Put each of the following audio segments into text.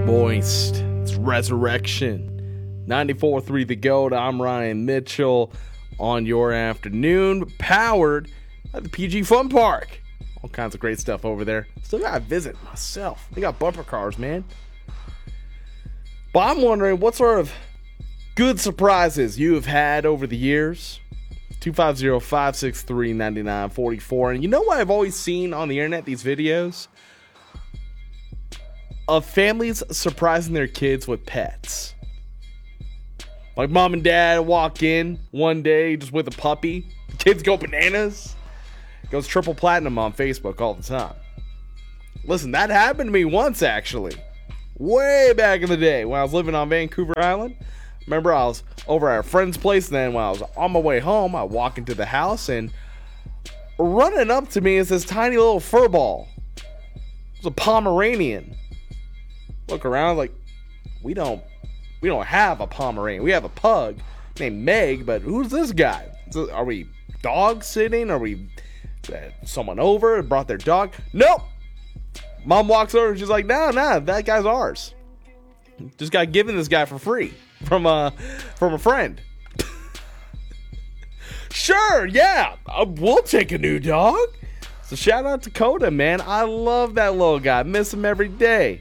Moist. It's Resurrection. 94.3 The GOAT. I'm Ryan Mitchell on your afternoon, powered by the PG Fun Park. All kinds of great stuff over there. Still gotta visit myself. They got bumper cars, man. But I'm wondering what sort of good surprises you have had over the years. 250-563-9944. And you know what I've always seen on the internet, these videos? Of families surprising their kids with pets. Like mom and dad walk in one day just with a puppy. The kids go bananas. Goes triple platinum on Facebook all the time. Listen, that happened to me once actually. Way back in the day when I was living on Vancouver Island. Remember, I was over at a friend's place, and then when I was on my way home, I walk into the house, and running up to me is this tiny little fur ball. It was a Pomeranian. Look around, like, we don't have a Pomeranian. We have a pug named Meg, but who's this guy? Are we dog sitting? Are we someone over and brought their dog? Nope. Mom walks over and she's like, nah, that guy's ours. Just got given this guy for free from a friend. Sure, yeah, we'll take a new dog. So shout out to Coda, man. I love that little guy. Miss him every day.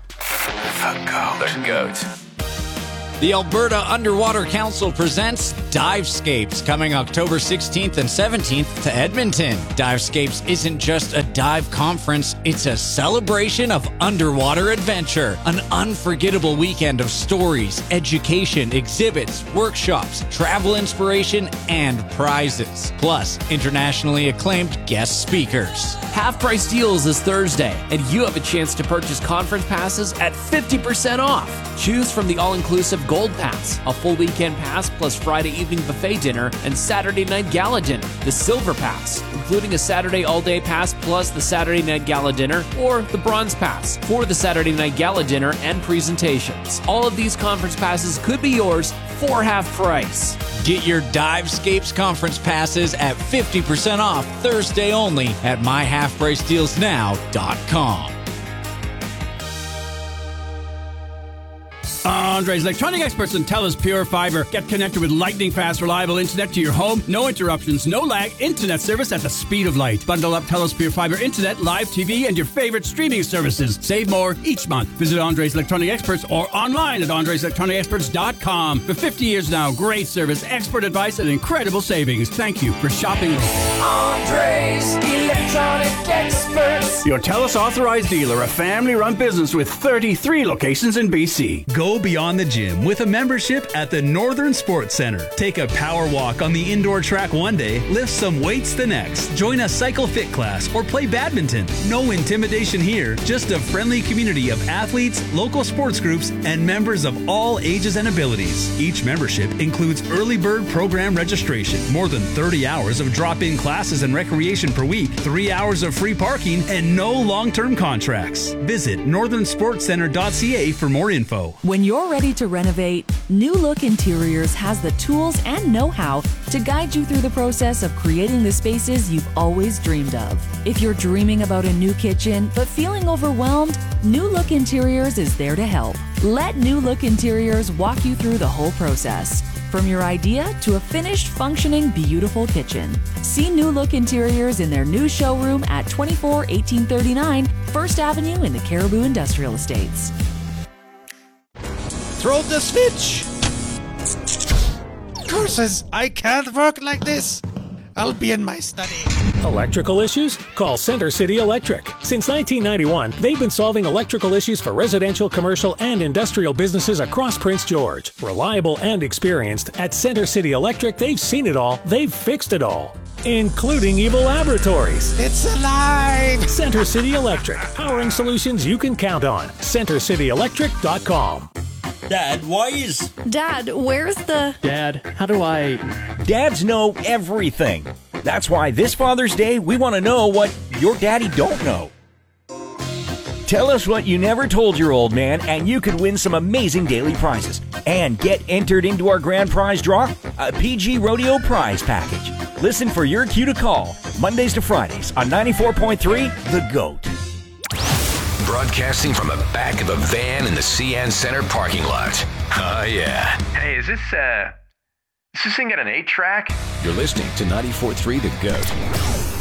The GOAT. The Alberta Underwater Council presents Divescapes, coming October 16th and 17th to Edmonton. Divescapes isn't just a dive conference, it's a celebration of underwater adventure. An unforgettable weekend of stories, education, exhibits, workshops, travel inspiration, and prizes. Plus, internationally acclaimed guest speakers. Half Price Deals is Thursday, and you have a chance to purchase conference passes at 50% off. Choose from the all-inclusive Gold Pass, a full weekend pass plus Friday evening buffet dinner and Saturday night gala dinner. The Silver Pass, including a Saturday all-day pass plus the Saturday night gala dinner, or the Bronze Pass for the Saturday night gala dinner and presentations. All of these conference passes could be yours for half price. Get your Divescapes conference passes at 50% off Thursday only at myhalfpricedealsnow.com. Andre's Electronic Experts and TELUS Pure Fiber. Get connected with lightning-fast, reliable internet to your home. No interruptions, no lag, internet service at the speed of light. Bundle up TELUS Pure Fiber internet, live TV, and your favorite streaming services. Save more each month. Visit Andre's Electronic Experts or online at andreselectronicexperts.com. For 50 years now, great service, expert advice, and incredible savings. Thank you for shopping local. Andre's Electronic Experts. Your TELUS authorized dealer, a family-run business with 33 locations in BC. Go beyond the gym with a membership at the Northern Sports Center. Take a power walk on the indoor track one day, lift some weights the next. Join a cycle fit class or play badminton. No intimidation here, just a friendly community of athletes, local sports groups, and members of all ages and abilities. Each membership includes early bird program registration, more than 30 hours of drop-in classes and recreation per week, 3 hours of free parking, and no long-term contracts. Visit northernsportscenter.ca for more info. When you're ready to renovate, New Look Interiors has the tools and know-how to guide you through the process of creating the spaces you've always dreamed of. If you're dreaming about a new kitchen but feeling overwhelmed, New Look Interiors is there to help. Let New Look Interiors walk you through the whole process, from your idea to a finished, functioning, beautiful kitchen. See New Look Interiors in their new showroom at 24-1839 First Avenue in the Caribou Industrial Estates. Throw the switch! Curses, I can't work like this. I'll be in my study. Electrical issues? Call Center City Electric. Since 1991, they've been solving electrical issues for residential, commercial, and industrial businesses across Prince George. Reliable and experienced, at Center City Electric, they've seen it all, they've fixed it all, including evil laboratories. It's alive! Center City Electric, powering solutions you can count on. CenterCityElectric.com. Dad, why is... Dad, where's the... Dad, how do I... Dads know everything. That's why this Father's Day, we want to know what your daddy don't know. Tell us what you never told your old man, and you could win some amazing daily prizes. And get entered into our grand prize draw, a PG Rodeo prize package. Listen for your cue to call, Mondays to Fridays on 94.3 The GOAT. broadcasting from the back of a van in the CN Center parking lot. Oh, yeah. Hey, is this thing got an 8-track? You're listening to 94.3 The GOAT.